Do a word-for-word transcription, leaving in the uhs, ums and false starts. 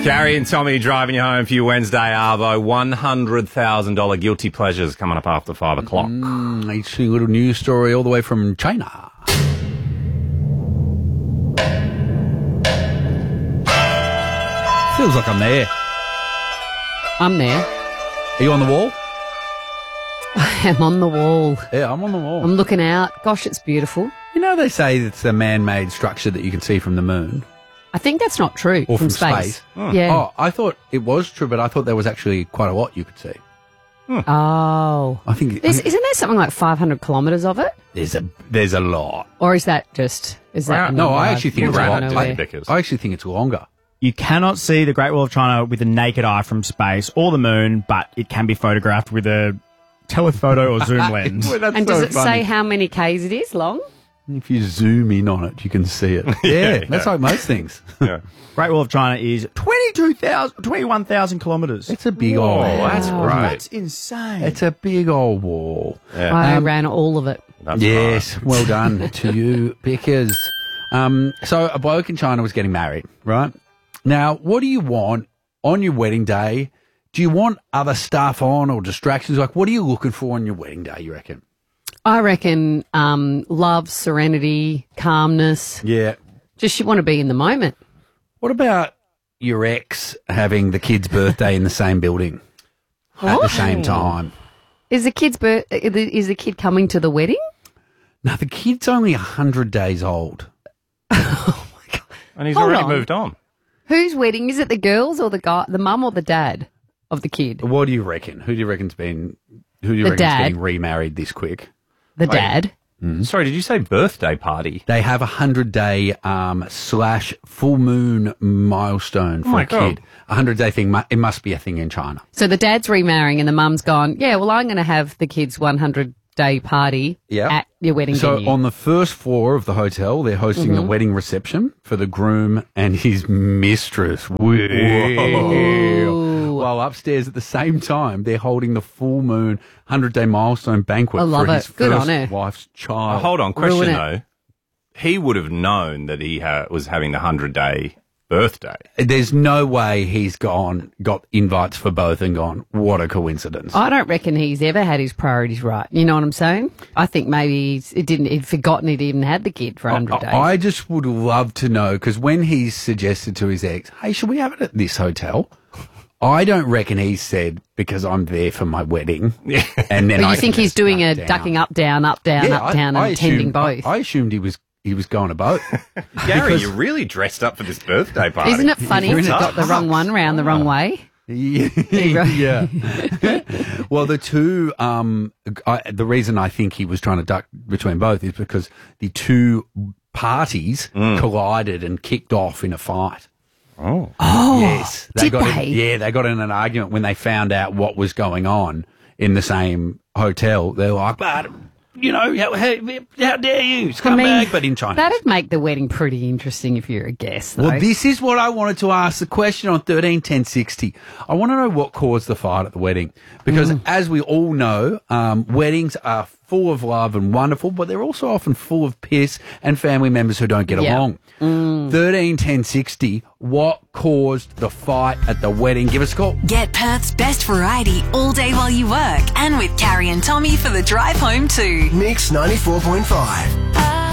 Gary and Tommy driving you home for your Wednesday arvo. one hundred thousand dollars guilty pleasures coming up after five o'clock. Mm, interesting little news story all the way from China. Feels like I'm there. I'm there. Are you on the wall? I am on the wall. Yeah, I'm on the wall. I'm looking out. Gosh, it's beautiful. You know, they say it's a man-made structure that you can see from the moon. I think that's not true. Or from, from space. space. Oh. Yeah. Oh, I thought it was true, but I thought there was actually quite a lot you could see. Oh. I think There's, isn't there something like five hundred kilometres of it? there's a there's a lot. Or is that just... Is that Right. a No, number I I've actually think it's never a ran lot. it, known didn't where- Bickers. I actually think it's longer. You cannot see the Great Wall of China with the naked eye from space or the moon, but it can be photographed with a telephoto or zoom lens. Well, that's And does so it funny. say how many Ks it is long? If you zoom in on it, you can see it. Yeah, Yeah, that's yeah. like most things. Yeah. Great Wall of China is twenty-two thousand, twenty-one thousand kilometres. It's a big Oh, old. that's Wow. great. That's insane. It's a big old wall. Yeah. I Um, ran all of it. That's Yes, right. well done to you, Pickers. Um, so a bloke in China was getting married, right? Now, what do you want on your wedding day? Do you want other stuff on or distractions? Like, what are you looking for on your wedding day, you reckon? I reckon um, love, serenity, calmness. Yeah. Just you want to be in the moment. What about your ex having the kid's birthday in the same building at the What? same time? Is the kid's birth? Is the kid coming to the wedding? No, the kid's only one hundred days old. And he's Hold already on. moved on. Whose wedding? Is it the girls or the guy, the mum or the dad of the kid? What do you reckon? Who do you reckon's been, who do you The reckon's dad. getting remarried this quick? The dad. Sorry, did you say birthday party? They have a hundred day um, slash full moon milestone for my a God. kid. A hundred day thing. mu- It must be a thing in China. So the dad's remarrying and the mum's gone, yeah, well, I'm going to have the kid's one hundred day party Yeah. at your wedding So venue. on the first floor of the hotel, they're hosting Mm-hmm. a wedding reception for the groom and his mistress. Ooh. While upstairs at the same time, they're holding the full moon hundred day milestone banquet I love for his it. Good first on her. wife's Oh, child. hold on, question Ruin it. though. He would have known that he ha- was having the hundred day birthday. There's no way he's gone, got invites for both and gone, what a coincidence. I don't reckon he's ever had his priorities right. You know what I'm saying? I think maybe he's, it didn't, he'd forgotten he'd even had the kid for one hundred days. I just would love to know, because when he's suggested to his ex, hey, should we have it at this hotel? I don't reckon he said, because I'm there for my wedding. Yeah. And then but I you think can he's just doing duck a down. ducking up, down, up, down, Yeah, up, down, I, I and attending assumed, both? I, I assumed he was he was going to both. Gary, you really dressed up for this birthday party. Isn't it funny You're if in you a got the wrong one round the wrong way? yeah. yeah. Well, the two, um, I, the reason I think he was trying to duck between both is because the two parties collided and kicked off in a fight. Oh. Oh, Yes, did got they? In, yeah, they got in an argument when they found out what was going on in the same hotel. They're like, "But you know, how, how, how dare you come back?" But in China, that'd make the wedding pretty interesting if you're a guest, though. well, this is what I wanted to ask the question on thirteen ten sixty. I want to know what caused the fight at the wedding, because Mm. as we all know, um, weddings are full of love and wonderful, but they're also often full of piss and family members who don't get Yeah. along. thirteen ten sixty, what caused the fight at the wedding? Give us a call. Get Perth's best variety all day while you work and with Carrie and Tommy for the drive home too. Mix ninety-four point five.